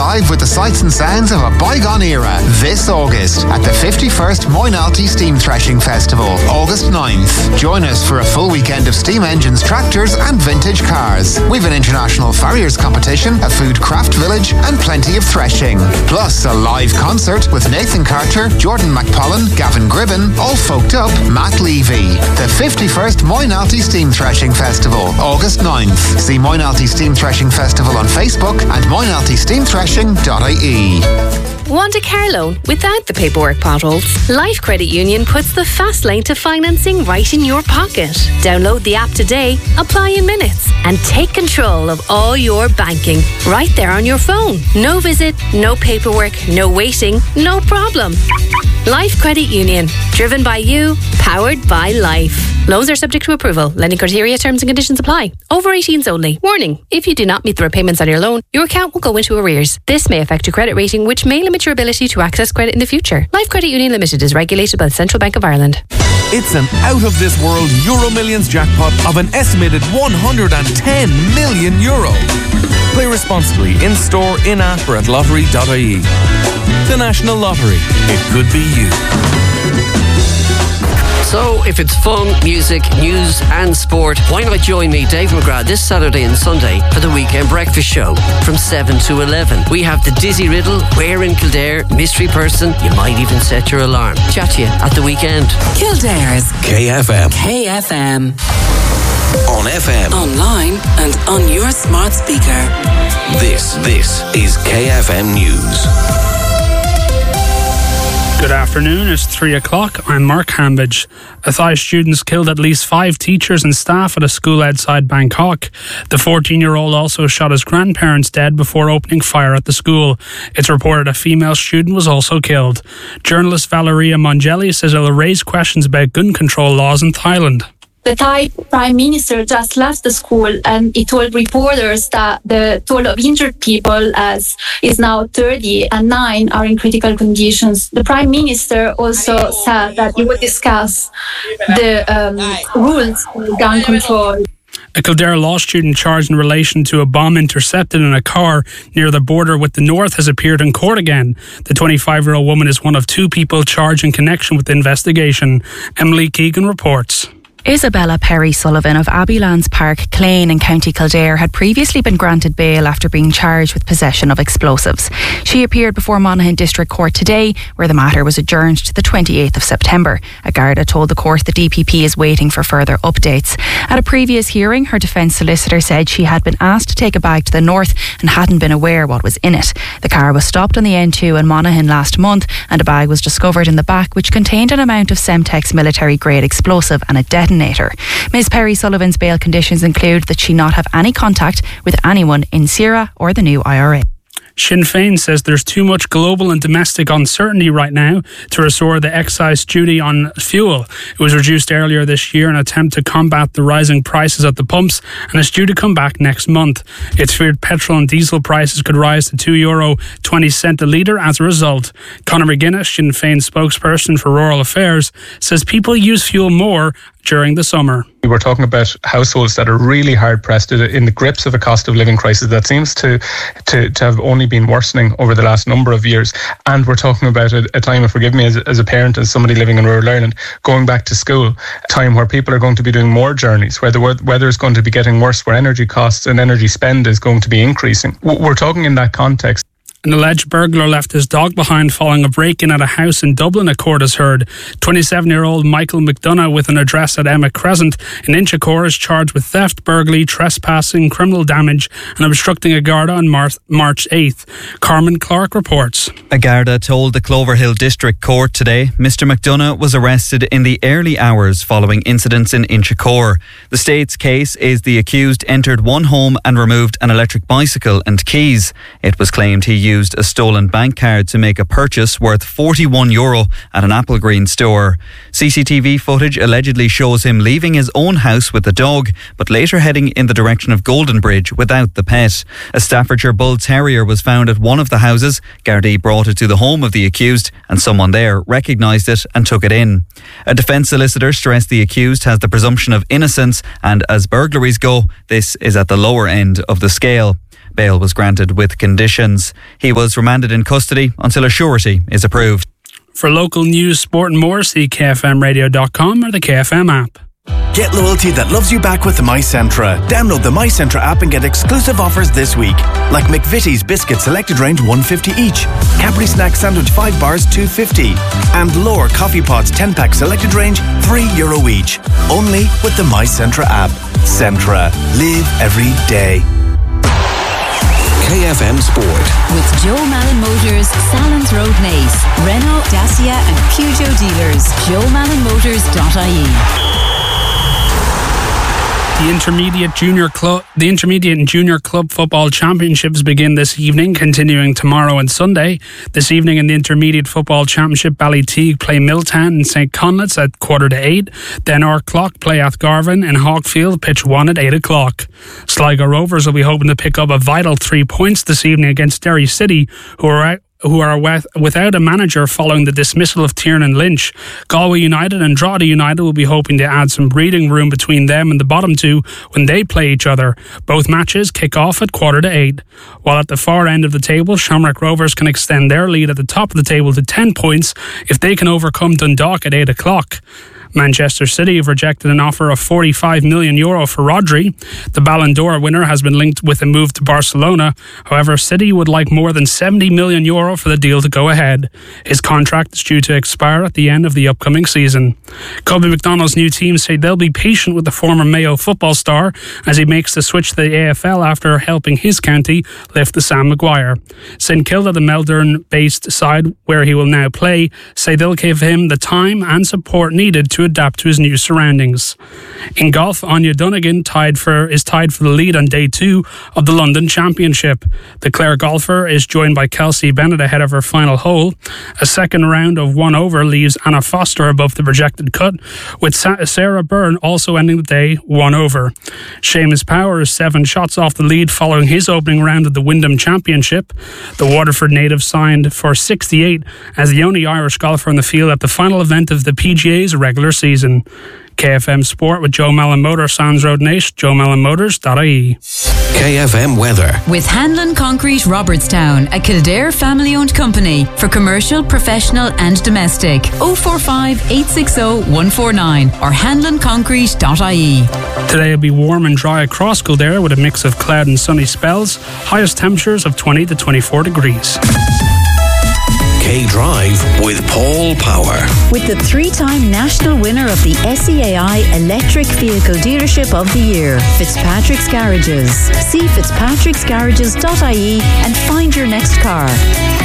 live with the sights and sounds of a bygone era this August at the 51st Moynalty Steam Threshing Festival, August 9th. Join us for a full weekend of steam engines, tractors and vintage cars. We've an international farriers competition, a food craft village and plenty of threshing. Plus a live concert with Nathan Carter, Jordan McPollen, Gavin Gribben, all folked up, Matt Levy. The 51st Moynalty Steam Threshing Festival, August 9th. See Moynalty Steam Threshing Festival on Facebook and moynaltysteamthreshing.ie. Want a car loan without the paperwork potholes? Life Credit Union puts the fast lane to financing right in your pocket. Download the app today, apply in minutes, and take control of all your banking right there on your phone. No visit, no paperwork, no waiting, no problem. Life Credit Union. Driven by you, powered by life. Loans are subject to approval. Lending criteria, terms and conditions apply. Over 18s only. Warning, if you do not meet the repayments on your loan, your account will go into arrears. This may affect your credit rating, which may limit your ability to access credit in the future. Life Credit Union Limited is regulated by the Central Bank of Ireland. It's an out-of-this-world Euro Millions jackpot of an estimated €110 million. Play responsibly in-store, in-app or at lottery.ie. The National Lottery. It could be you. So, if it's fun, music, news and sport, why not join me, Dave McGrath, this Saturday and Sunday for the Weekend Breakfast Show from 7 to 11. We have the Dizzy Riddle, Where in Kildare, Mystery Person, you might even set your alarm. Chat to you at the weekend. Kildare's KFM. KFM. On FM. Online and on your smart speaker. This is KFM News. Good afternoon, it's 3 o'clock. I'm Mark Hambidge. Athy students killed at least 5 teachers and staff at a school outside Bangkok. The 14-year-old also shot his grandparents dead before opening fire at the school. It's reported a female student was also killed. Journalist Valeria Mongelli says it will raise questions about gun control laws in Thailand. The Thai Prime Minister just left the school and he told reporters that the total of injured people is now 30 and 9 are in critical conditions. The Prime Minister also said that he would discuss the rules for gun control. A Kildare law student charged in relation to a bomb intercepted in a car near the border with the north has appeared in court again. The 25-year-old woman is one of 2 people charged in connection with the investigation. Emily Keegan reports. Isabella Perry Sullivan of Abbeylands Park, Clane in County Kildare had previously been granted bail after being charged with possession of explosives. She appeared before Monaghan District Court today, where the matter was adjourned to the 28th of September. A Garda told the court the DPP is waiting for further updates. At a previous hearing, her defence solicitor said she had been asked to take a bag to the north and hadn't been aware what was in it. The car was stopped on the N2 in Monaghan last month and a bag was discovered in the back which contained an amount of Semtex military-grade explosive and a detonator. Ms Perry Sullivan's bail conditions include that she not have any contact with anyone in Sierra or the new IRA. Sinn Féin says there's too much global and domestic uncertainty right now to restore the excise duty on fuel. It was reduced earlier this year in an attempt to combat the rising prices at the pumps and is due to come back next month. It's feared petrol and diesel prices could rise to €2.20 a litre as a result. Conor McGuinness, Sinn Féin spokesperson for Rural Affairs, says people use fuel more during the summer. We're talking about households that are really hard pressed in the grips of a cost of living crisis that seems to have only been worsening over the last number of years. And we're talking about a time, and forgive me as a parent, as somebody living in rural Ireland, going back to school, a time where people are going to be doing more journeys, where the weather is going to be getting worse, where energy costs and energy spend is going to be increasing. We're talking in that context. An alleged burglar left his dog behind following a break-in at a house in Dublin, a court has heard. 27-year-old Michael McDonough, with an address at Emma Crescent in Inchicore, is charged with theft, burglary, trespassing, criminal damage and obstructing a Garda on March 8th. Carmen Clark reports. A Garda told the Cloverhill District Court today Mr McDonough was arrested in the early hours following incidents in Inchicore. The state's case is the accused entered one home and removed an electric bicycle and keys. It was claimed he used a stolen bank card to make a purchase worth €41 at an Applegreen store. CCTV footage allegedly shows him leaving his own house with the dog, but later heading in the direction of Golden Bridge without the pet. A Staffordshire Bull Terrier was found at one of the houses. Gardaí brought it to the home of the accused and someone there recognised it and took it in. A defence solicitor stressed the accused has the presumption of innocence and as burglaries go, this is at the lower end of the scale. Bail was granted with conditions. He was remanded in custody until a surety is approved. For local news, sport and more, see kfmradio.com or the KFM app. Get loyalty that loves you back with the MyCentra. Download the MyCentra app and get exclusive offers this week. Like McVitie's Biscuit Selected Range $1.50 each. Cadbury Snack Sandwich 5 bars $2.50. And L'Or Coffee Pods 10-pack Selected Range €3 each. Only with the MyCentra app. Centra. Live every day. KFM Sport. With Joe Malin Motors, Salons Road Naas, Renault, Dacia and Peugeot dealers. JoeMalinMotors.ie. The intermediate and junior club football championships begin this evening, continuing tomorrow and Sunday. This evening in the intermediate football championship, Ballyteague play Milltown and St Conleth's at 7:45. Then Clock play Athgarvan and Hawkfield, pitch 1 at 8 o'clock. Sligo Rovers will be hoping to pick up a vital 3 points this evening against Derry City, who are without a manager following the dismissal of Tiernan Lynch. Galway United and Drogheda United will be hoping to add some breathing room between them and the bottom two when they play each other. Both matches kick off at 7:45. While at the far end of the table, Shamrock Rovers can extend their lead at the top of the table to 10 points if they can overcome Dundalk at 8 o'clock. Manchester City have rejected an offer of €45 million for Rodri. The Ballon d'Or winner has been linked with a move to Barcelona. However, City would like more than €70 million for the deal to go ahead. His contract is due to expire at the end of the upcoming season. Kobe McDonald's new team say they'll be patient with the former Mayo football star as he makes the switch to the AFL after helping his county lift the Sam Maguire. St Kilda, the Melbourne-based side where he will now play, say they'll give him the time and support needed to adapt to his new surroundings. In golf, Anya Donegan is tied for the lead on day 2 of the London Championship. The Clare golfer is joined by Kelsey Bennett ahead of her final hole. A second round of 1 over leaves Anna Foster above the projected cut, with Sarah Byrne also ending the day 1 over. Seamus Power is 7 shots off the lead following his opening round of the Wyndham Championship. The Waterford native signed for 68 as the only Irish golfer in the field at the final event of the PGA's regular season. KFM Sport with Joe Malin Motors, Sands Road Naas, JoeMalinMotors.ie. KFM Weather. With Hanlon Concrete Robertstown, a Kildare family-owned company for commercial, professional and domestic. 045 860 149 or hanlonconcrete.ie. Today will be warm and dry across Kildare with a mix of cloud and sunny spells. Highest temperatures of 20 to 24 degrees. K-Drive with Paul Power. With the 3-time national winner of the SEAI Electric Vehicle Dealership of the Year, Fitzpatrick's Garages. See fitzpatricksgarages.ie and find your next car.